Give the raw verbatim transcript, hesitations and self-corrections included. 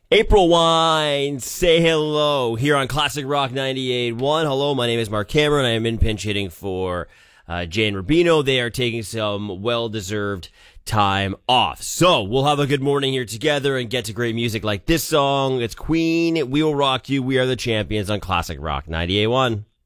April Wine, say hello here on Classic Rock ninety-eight point one. Hello, my name is Mark Cameron. I am in pinch hitting for uh, Jane Rubino. They are taking some well-deserved time off. So we'll have a good morning here together and get to great music like this song. It's Queen, We Will Rock You. We are the champions on Classic Rock ninety-eight point one.